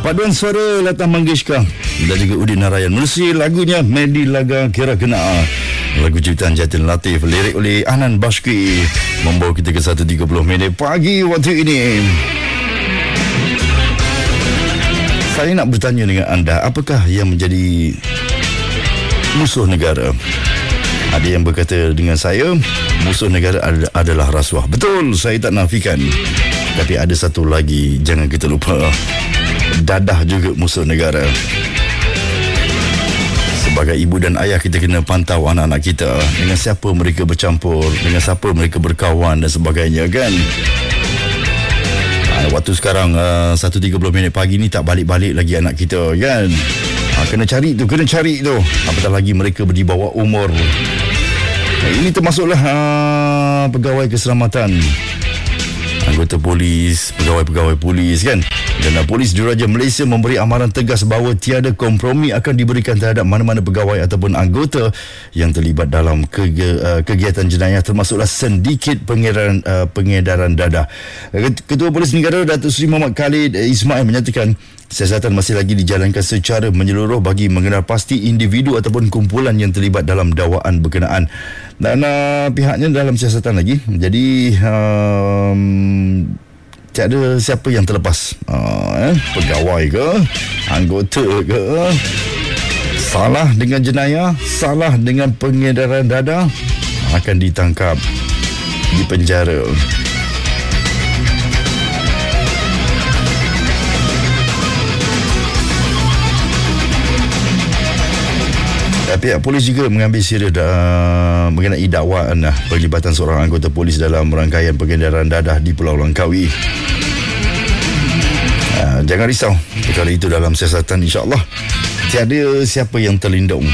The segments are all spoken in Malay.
Paduan suara Lata Mangeshkar dan juga Udin Narayan menerusi lagunya Medi Laga Kira Kena, lagu ciptaan Jatin Latif, lirik oleh Anan Bashki, membawa kita ke 1.30 minit pagi waktu ini. Saya nak bertanya dengan anda, apakah yang menjadi musuh negara? Ada yang berkata dengan saya, musuh negara adalah rasuah. Betul, saya tak nafikan. Tapi ada satu lagi, jangan kita lupa, dadah juga musuh negara. Sebagai ibu dan ayah, kita kena pantau anak-anak kita, dengan siapa mereka bercampur, dengan siapa mereka berkawan dan sebagainya, kan? Waktu sekarang 1.30 minit pagi ni tak balik-balik lagi anak kita, kan? Kena cari tu. Apatah lagi mereka di bawah umur. Ini termasuklah pegawai keselamatan, anggota polis, pegawai-pegawai polis, kan? Dan Polis Diraja Malaysia memberi amaran tegas bahawa tiada kompromi akan diberikan terhadap mana-mana pegawai ataupun anggota yang terlibat dalam kegiatan jenayah, termasuklah sindiket pengedaran dadah. Ketua Polis Negara Datuk Seri Muhammad Khalid Ismail menyatakan siasatan masih lagi dijalankan secara menyeluruh bagi mengenal pasti individu ataupun kumpulan yang terlibat dalam dakwaan berkenaan. Dan pihaknya dalam siasatan lagi, jadi tiada siapa yang terlepas, pegawai ke, anggota ke, salah dengan jenayah, salah dengan pengedaran dadah, akan ditangkap, dipenjara. Pihak polis juga mengambil serius mengenai dakwaan perlibatan seorang anggota polis dalam rangkaian pengedaran dadah di Pulau Langkawi. Jangan risau, perkara itu dalam siasatan, insya-Allah tiada siapa yang terlindung.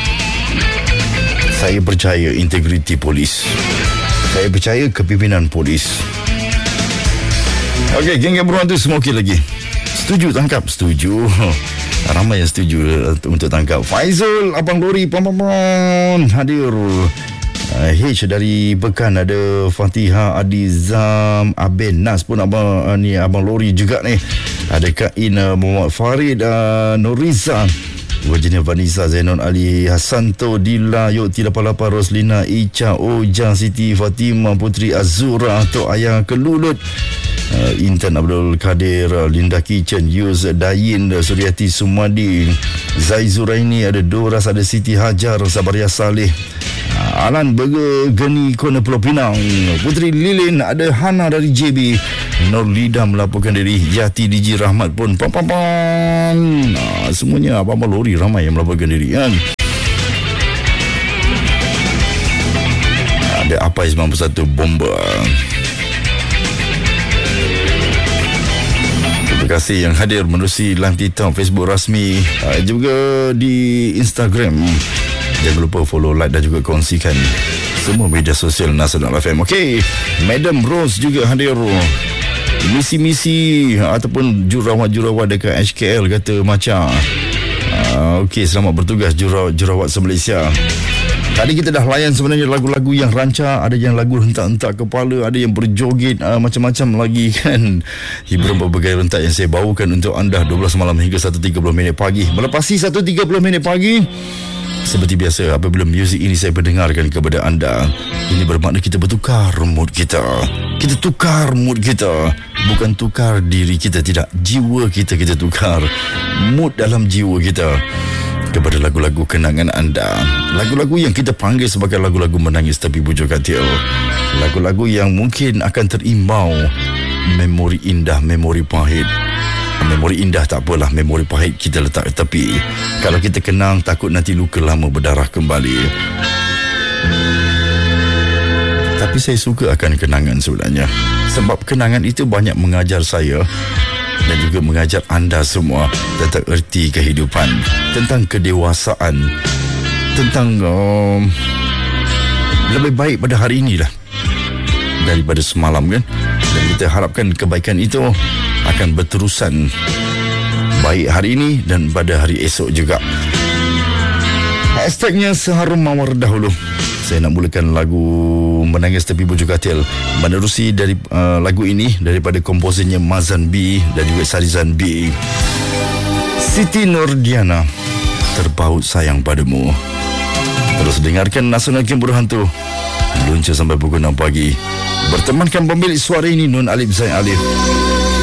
Saya percaya integriti polis, saya percaya kepimpinan polis. Okey, geng-geng beruang tu semua okey lagi? Setuju tangkap? Setuju. Ramai yang setuju untuk tangkap. Faizul, Abang Lori, hadir. H dari Bekan, ada Fatihah, Adizam, Aben Nas pun Abang Lori juga ni. Ada Kain, Muhammad Farid, Nuriza, Virginia Vanessa, Zainon Ali, Hasanto, Dila, Yoti 88, Roslina, Ica, Oja, Siti Fatimah, Putri Azura, Tok Ayah Kelulut, Intan Abdul Kadir, Linda Kitchen, Yus Dayin, Suryati Sumadi, Zai Zuraini, ada Doras, ada Siti Hajar, Sabaria Saleh, Alan Burger, Geni Kona Pulau Pinang, Putri Lilin, ada Hana dari JB, Nur Lida melaporkan diri, Yati DJ Rahmat pun semuanya abang-abang lori ramai yang melaporkan diri, kan? Ada Apai 91 Bomba. Terima kasih yang hadir menerusi live TikTok, Facebook rasmi, juga di Instagram. Jangan lupa follow, like dan juga kongsikan semua media sosial Nasional FM. Okey, Madam Rose juga hadir. Misi-misi ataupun jurawat-jurawat dekat HKL kata macam. Okey, selamat bertugas jurawat se-Malaysia. Tadi kita dah layan sebenarnya lagu-lagu yang rancak, ada yang lagu hentak-hentak kepala, ada yang berjoget, macam-macam lagi, kan? Hiburan berbagai rentak yang saya bawakan untuk anda 12 malam hingga 1.30 minit pagi. Melepasi 1.30 minit pagi, seperti biasa, apabila muzik ini saya mendengarkan kepada anda, ini bermakna kita bertukar mood kita. Kita tukar mood kita. Bukan tukar diri kita, tidak. Jiwa kita tukar. Mood dalam jiwa kita kepada lagu-lagu kenangan anda. Lagu-lagu yang kita panggil sebagai lagu-lagu menangis tapi bujur katil. Lagu-lagu yang mungkin akan terimbau memori indah, memori pahit. Memori indah tak apalah, memori pahit kita letak tepi. Kalau kita kenang, takut nanti luka lama berdarah kembali. Tapi saya suka akan kenangan sebenarnya, sebab kenangan itu banyak mengajar saya dan juga mengajar anda semua tentang erti kehidupan, tentang kedewasaan, tentang lebih baik pada hari inilah daripada semalam, kan? Dan kita harapkan kebaikan itu akan berterusan baik hari ini dan pada hari esok juga. Hashtagnya seharum mawar dahulu. Saya nak mulakan lagu Menangis Tepi Bujur Katil menerusi dari lagu ini daripada komposernya Mazan B dan juga Sarizan B. Siti Nurdiana, Terpaut Sayang Padamu. Terus dengarkan Nasional Game Berhantu lunca sampai pukul 6 pagi. Bertemankan pemilik suara ini Nun Alif Zain Alif.